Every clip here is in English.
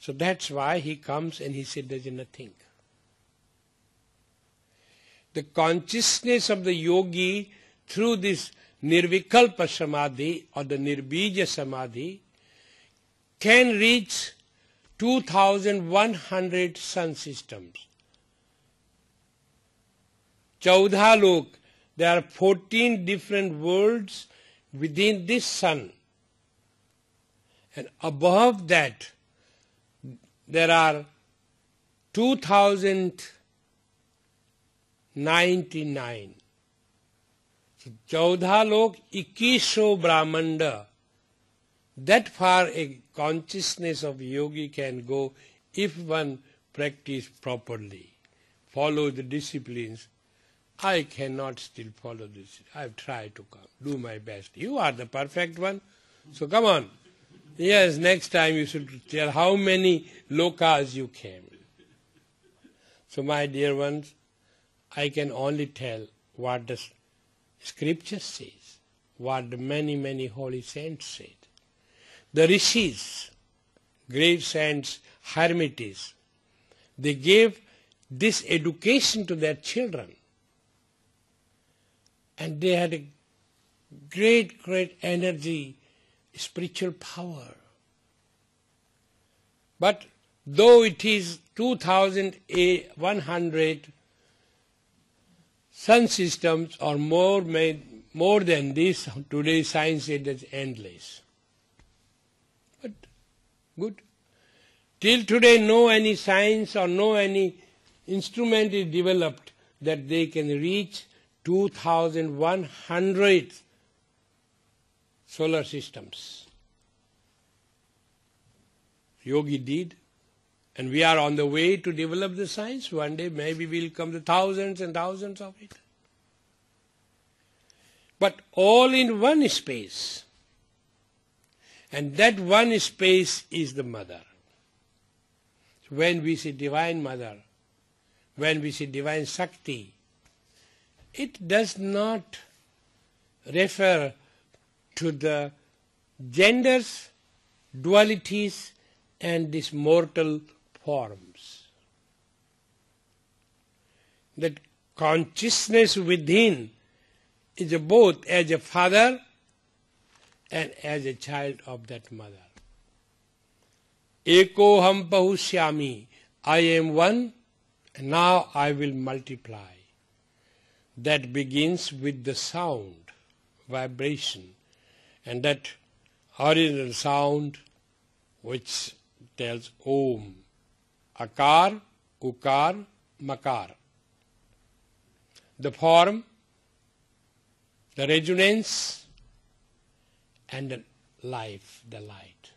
So that's why he comes and he said there is nothing. The consciousness of the yogi through this Nirvikalpa Samadhi or the Nirbija Samadhi can reach 2100 sun systems. 14 lok, there are 14 different worlds within this sun. And above that, there are 2099. So 14 lok, 2100 Brahmanda. That far a consciousness of yogi can go if one practice properly, follow the disciplines. I cannot still follow this. I have tried to come, do my best. You are the perfect one, so come on. Yes, next time you should tell how many lokas you came. So my dear ones, I can only tell what the scripture says, what the many holy saints said. The rishis, great saints, hermitages, they gave this education to their children. And they had a great energy, spiritual power. But though it is 2100 sun systems or more than this, today science said it's endless. But good. Till today no any science or no any instrument is developed that they can reach 2100 solar systems. Yogi did, and we are on the way to develop the science. One day maybe we'll come to thousands and thousands of it. But all in one space. And that one space is the Mother. So when we say Divine Mother, when we say Divine Shakti, it does not refer to the genders, dualities, and these mortal forms. That consciousness within is both as a father and as a child of that mother. Eko ham pahushyami, I am one, and now I will multiply. That begins with the sound, vibration, and that original sound which tells Om, Akar, Ukar, Makar. The form, the resonance, and the life, the light.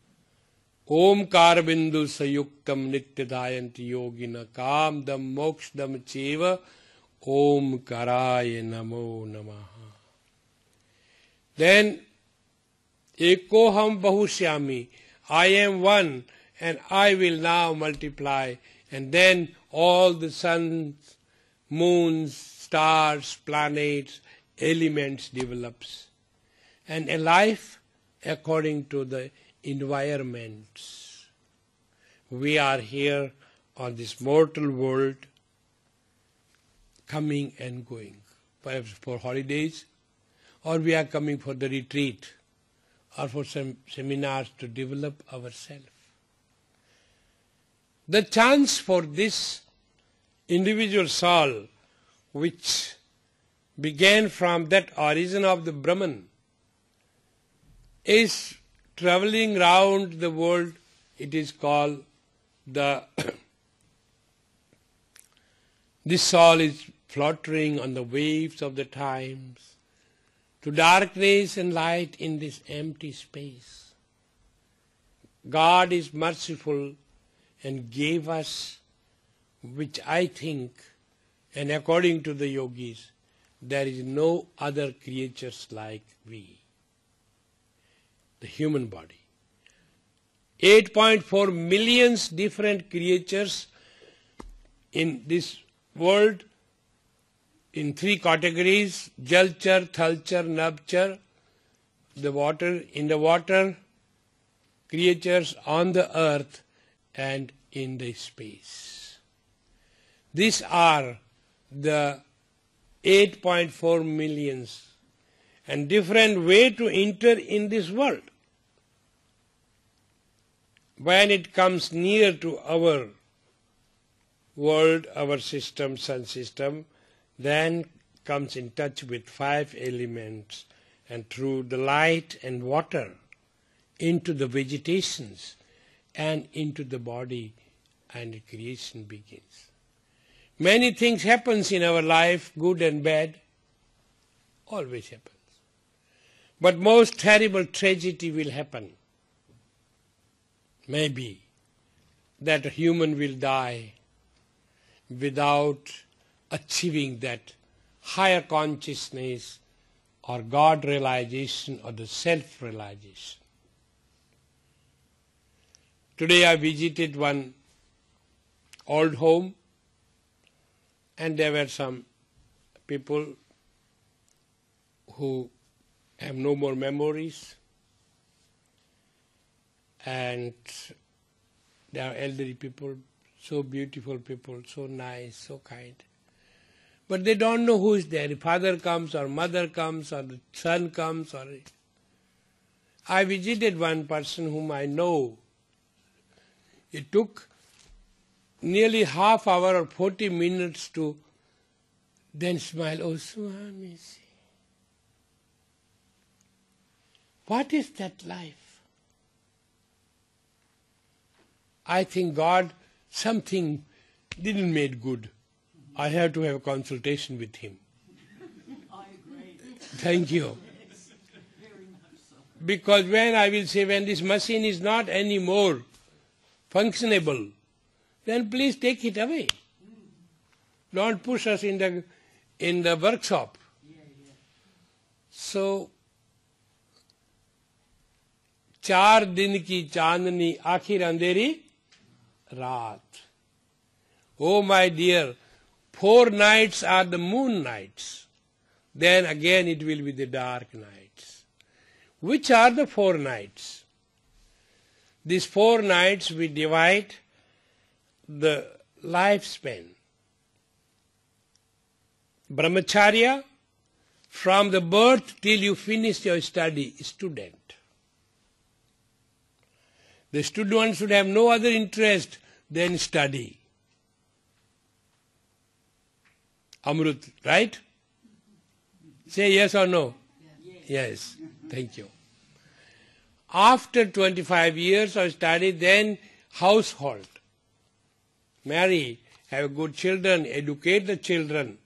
Omkar bindu sayuktam nityadayanti yogina kamdam mokshadam cheva Om Karaya Namo Namaha. Then, Ekoham Bahushyami, I am one and I will now multiply. And then all the suns, moons, stars, planets, elements develops. And a life according to the environments. We are here on this mortal world, coming and going, perhaps for holidays, or we are coming for the retreat, or for some seminars to develop ourselves. The chance for this individual soul, which began from that origin of the Brahman, is traveling round the world. It is called the this soul is fluttering on the waves of the times, to darkness and light in this empty space. God is merciful and gave us, which I think, and according to the yogis, there is no other creatures like we. The human body. 8.4 million different creatures in this world, in three categories: Jalchar, Thalchar, Nabchar, the water, in the water, creatures on the earth, and in the space. These are the 8.4 millions and different way to enter in this world. When it comes near to our world, our system, sun system, then comes in touch with 5 elements, and through the light and water into the vegetations and into the body, and creation begins. Many things happens in our life, good and bad, always happens. But most terrible tragedy will happen. Maybe that a human will die without achieving that higher consciousness or God realization or the self-realization. Today I visited one old home, and there were some people who have no more memories, and they are elderly people, so beautiful people, so nice, so kind. But they don't know who is there. If father comes or mother comes or the son comes. I visited one person whom I know. It took nearly half hour or 40 minutes to then smile. Oh, Swami, what is that life? I think God something didn't make good. I have to have a consultation with him. I agree. Thank you. Yes, very much so. Because when this machine is not anymore functionable, then please take it away. Don't push us in the workshop. So, 4 दिन की चांदनी आखिर अंधेरी रात. Oh my dear, 4 nights are the moon nights. Then again it will be the dark nights. Which are the 4 nights? These 4 nights we divide the lifespan. Brahmacharya, from the birth till you finish your study, student. The student should have no other interest than study. Amrut, right? Say yes or no? Yes. Thank you. After 25 years of study, then household. Marry, have good children, educate the children.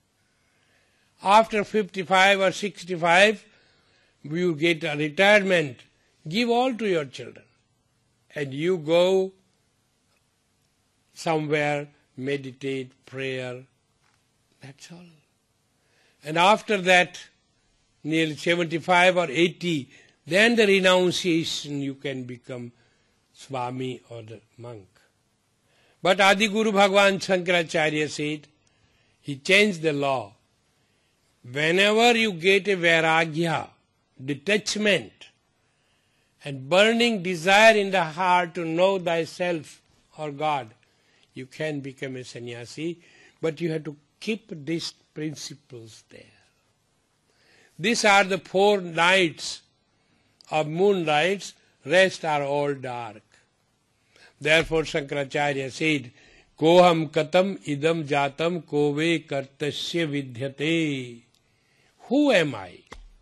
After 55 or 65, you get a retirement. Give all to your children. And you go somewhere, meditate, prayer. That's all. And after that, nearly 75 or 80, then the renunciation, you can become Swami or the monk. But Adi Guru Bhagavan Shankaracharya said, he changed the law. Whenever you get a vairagya, detachment, and burning desire in the heart to know thyself or God, you can become a sannyasi, but you have to keep these principles there. These are the 4 nights of moonlights, rest are all dark. Therefore Shankaracharya said, Koham katam idam jatam kove kartasya vidyate. Who am I?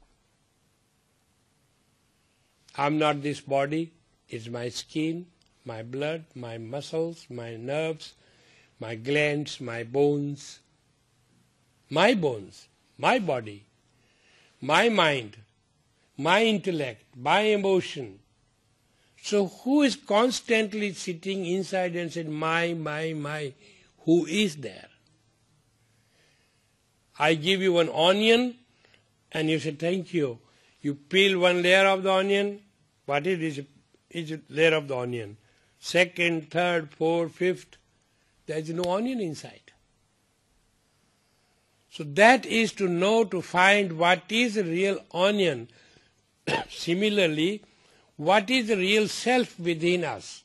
I am not this body, it's my skin, my blood, my muscles, my nerves, my glands, my bones, my body, my mind, my intellect, my emotion. So who is constantly sitting inside and saying, my, who is there? I give you an onion and you say, thank you. You peel one layer of the onion. What is a layer of the onion? 2nd, 3rd, 4th, 5th. There is no onion inside. So that is to know, to find what is the real onion. Similarly, what is the real self within us?